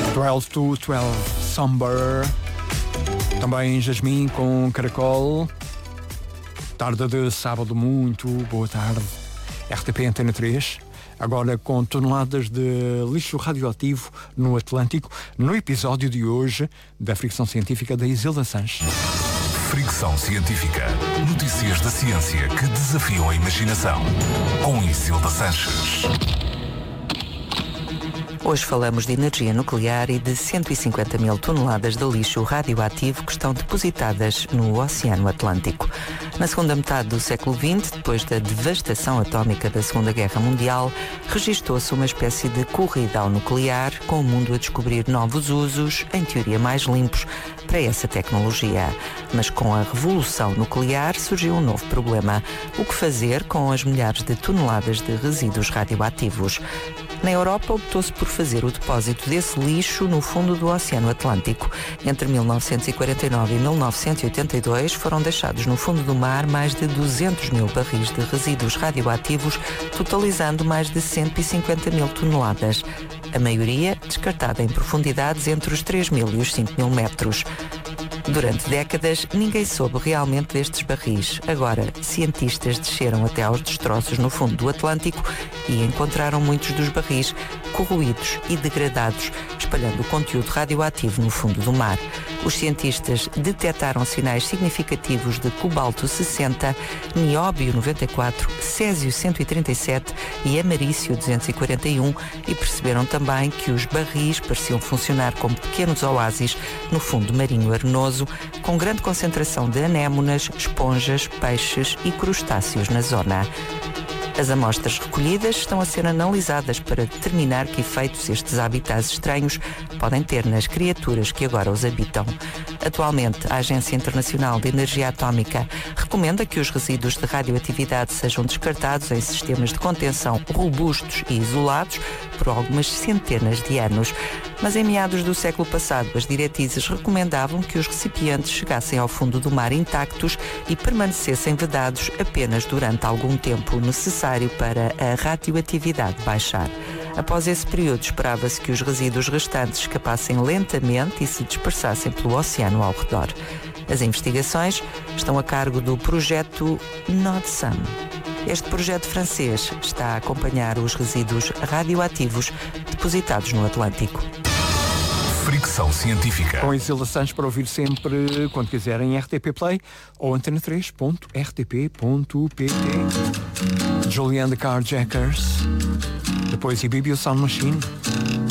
12 to 12 Somber. Também Jasmine com Caracol. Tarde de sábado, muito boa tarde. RTP Antena 3. Agora com toneladas de lixo radioativo no Atlântico, no episódio de hoje da Fricção Científica da Isilda Sanches. Fricção Científica. Notícias da ciência que desafiam a imaginação. Com Isilda Sanches. Hoje falamos de energia nuclear e de 150 mil toneladas de lixo radioativo que estão depositadas no Oceano Atlântico. Na segunda metade do século XX, depois da devastação atómica da Segunda Guerra Mundial, registou-se uma espécie de corrida ao nuclear, com o mundo a descobrir novos usos, em teoria mais limpos, para essa tecnologia. Mas com a revolução nuclear surgiu um novo problema. O que fazer com as milhares de toneladas de resíduos radioativos? Na Europa, optou-se por fazer o depósito desse lixo no fundo do Oceano Atlântico. Entre 1949 e 1982 foram deixados no fundo do mar mais de 200 mil barris de resíduos radioativos, totalizando mais de 150 mil toneladas. A maioria descartada em profundidades entre os 3 mil e os 5 mil metros. Durante décadas, ninguém soube realmente destes barris. Agora, cientistas desceram até aos destroços no fundo do Atlântico e encontraram muitos dos barris corroídos e degradados, espalhando o conteúdo radioativo no fundo do mar. Os cientistas detectaram sinais significativos de cobalto 60, nióbio 94, césio 137 e amarício 241 e perceberam também que os barris pareciam funcionar como pequenos oásis no fundo marinho arenoso, com grande concentração de anémonas, esponjas, peixes e crustáceos na zona. As amostras recolhidas estão a ser analisadas para determinar que efeitos estes habitats estranhos podem ter nas criaturas que agora os habitam. Atualmente, a Agência Internacional de Energia Atómica recomenda que os resíduos de radioatividade sejam descartados em sistemas de contenção robustos e isolados por algumas centenas de anos. Mas em meados do século passado, as diretrizes recomendavam que os recipientes chegassem ao fundo do mar intactos e permanecessem vedados apenas durante algum tempo necessário para a radioatividade baixar. Após esse período, esperava-se que os resíduos restantes escapassem lentamente e se dispersassem pelo oceano ao redor. As investigações estão a cargo do projeto NORD-SUN. Este projeto francês está a acompanhar os resíduos radioativos depositados no Atlântico. Fricção Científica. Com Isilda Sanches para ouvir sempre, quando quiserem, em RTP Play ou antena3.rtp.pt. Julian the Carjackers. Depois Ibibio Sound Machine.